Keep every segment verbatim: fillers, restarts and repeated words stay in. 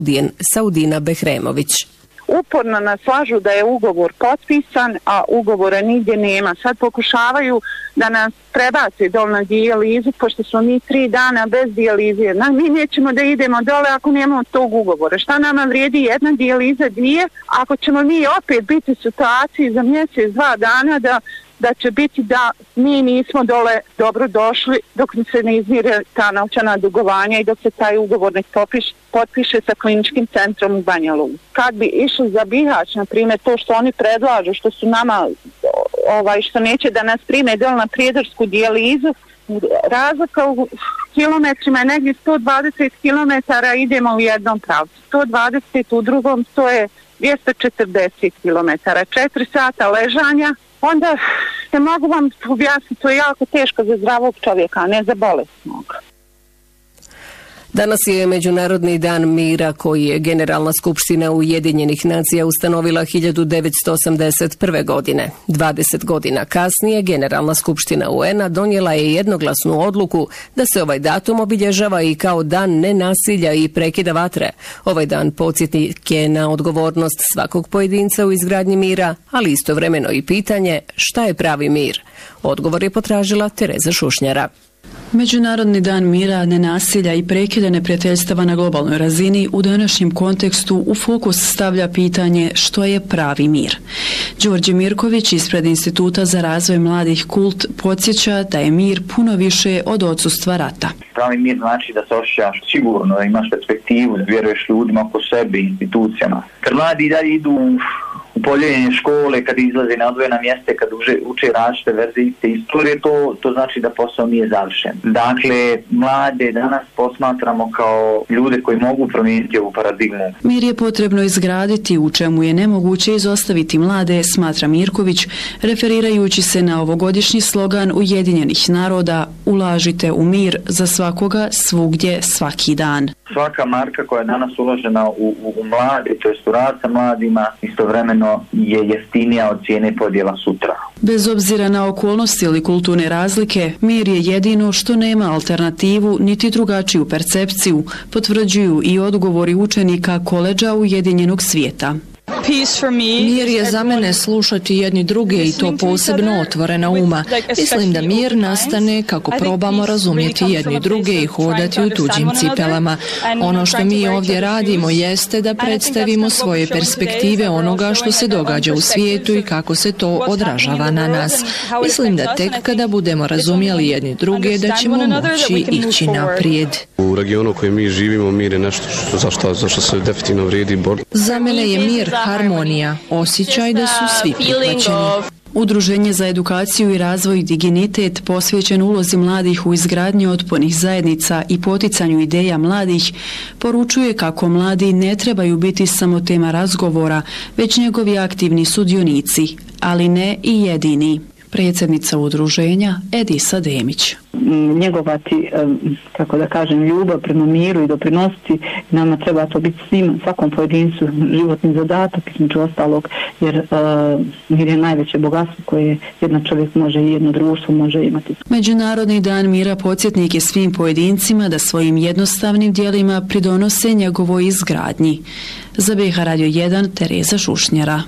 Saudina Behremović. Uporno nas lažu da je ugovor potpisan, a ugovora nigdje nema. Sad pokušavaju da nas prebace dole na dijalizu, pošto smo mi tri dana bez dijalize. Na, mi nećemo da idemo dole ako nemamo tog ugovora. Šta nama vrijedi jedna dijaliza, dvije, ako ćemo mi opet biti u situaciji za mjesec, dva dana da da će biti da mi nismo dole dobro došli dok se ne izmire ta novčana dugovanja i dok se taj ugovor ne potpiše, potpiše sa kliničkim centrom u Banja Luci. Kad bi išli za Bihać, na primjer, to što oni predlažu, što su nama, ovaj, što neće da nas prime dole na prijedorsku dijalizu, razlika u kilometrima je negdje sto dvadeset kilometara, idemo u jednom pravcu. sto dvadeset u drugom, to je dvjesto četrdeset kilometara. četiri sata ležanja. Onda ne mogu vam objasniti, to je jako teško za zdravog čovjeka, a ne za bolesnog. Danas je Međunarodni dan mira koji je Generalna skupština Ujedinjenih nacija ustanovila hiljadu devetsto osamdeset prve. godine. dvadeset godina kasnije Generalna skupština U N-a donijela je jednoglasnu odluku da se ovaj datum obilježava i kao dan nenasilja i prekida vatre. Ovaj dan podsjetnik je na odgovornost svakog pojedinca u izgradnji mira, ali istovremeno i pitanje šta je pravi mir. Odgovor je potražila Tereza Šušnjara. Međunarodni dan mira, nenasilja i prekida neprijateljstava na globalnoj razini u današnjem kontekstu u fokus stavlja pitanje što je pravi mir. Đorđe Mirković ispred Instituta za razvoj mladih Kult podsjeća da je mir puno više od odsustva rata. Pravi mir znači da se osjećaš sigurno, da imaš perspektivu, da vjeruješ ljudima oko sebe, institucijama. Kad mladi dalje idu u poljenje škole, kad izlaze na odvojena mjesta, kad uče, uče različite verzije istorije, to, to znači da posao nije završen. Dakle, mlade danas posmatramo kao ljude koji mogu promijeniti ovu paradigmu. Mir je potrebno izgraditi, u čemu je nemoguće izostaviti mlade, smatra Mirković, referirajući se na ovogodišnji slogan Ujedinjenih naroda ulažite u mir za svakoga, svugdje, svaki dan. Svaka marka koja je danas uložena u, u, u mlade, to je u rad sa mladima, istovremeno je jeftinija od cijene podjela sutra. Bez obzira na okolnosti ili kulturne razlike, mir je jedino što nema alternativu niti drugačiju percepciju, potvrđuju i odgovori učenika koledža Ujedinjenog svijeta. Mir je za mene slušati jedni druge i to posebno otvorena uma. Mislim da mir nastane kako probamo razumjeti jedni druge i hodati u tuđim cipelama. Ono što mi ovdje radimo jeste da predstavimo svoje perspektive onoga što se događa u svijetu i kako se to odražava na nas. Mislim da tek kada budemo razumjeli jedni druge da ćemo moći ići naprijed. U regionu u kojem mi živimo mir je nešto što, za, što, za što se definitivno vrijedi borba. Za mene je mir harmonija, osjećaj da su svi prihvaćeni. Udruženje za edukaciju i razvoj Dignitet, posvećen ulozi mladih u izgradnji otpornih zajednica i poticanju ideja mladih, poručuje kako mladi ne trebaju biti samo tema razgovora, već njegovi aktivni sudionici, ali ne i jedini. Predsjednica udruženja Edisa Demić. Njegovati, kako da kažem, ljubav prema miru i doprinositi, nama treba to biti svima, svakom pojedincu životni zadatak, između ostalog, jer uh, mir je najveće bogatstvo koje jedna čovjek može i jedno društvo može imati. Međunarodni dan mira podsjetnik je svim pojedincima da svojim jednostavnim dijelima pridonose njegovoj izgradnji. Za B H Radio jedan, Tereza Šušnjara.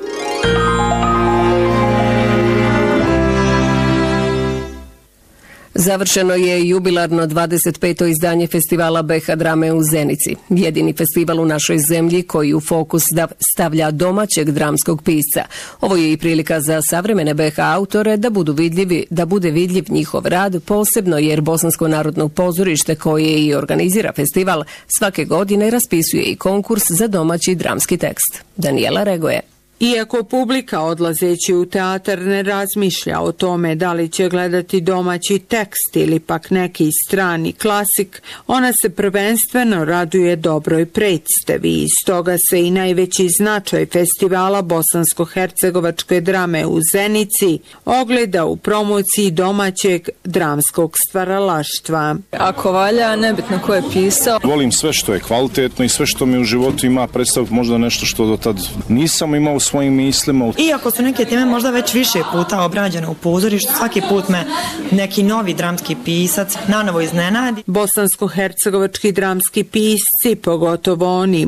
Završeno je jubilarno dvadeset peto izdanje festivala B H drame u Zenici. Jedini festival u našoj zemlji koji u fokus stavlja domaćeg dramskog pisca. Ovo je i prilika za savremene B H autore da budu vidljivi, da bude vidljiv njihov rad, posebno jer Bosansko narodno pozorište koje i organizira festival svake godine raspisuje i konkurs za domaći dramski tekst. Daniela Regoje. Iako publika odlazeći u teatar ne razmišlja o tome da li će gledati domaći tekst ili pak neki strani klasik, ona se prvenstveno raduje dobroj predstavi i stoga se i najveći značaj festivala bosansko-hercegovačke drame u Zenici ogleda u promociji domaćeg dramskog stvaralaštva. Ako valja, nebitno ko je pisao. Volim sve što je kvalitetno i sve što mi u životu ima predstaviti možda nešto što do tad nisam imao svojim mislima. Iako su neke teme možda već više puta obrađene u pozorištu, svaki put me neki novi dramski pisac nanovo iznenadi. Bosansko-hercegovački dramski pisci, pogotovo oni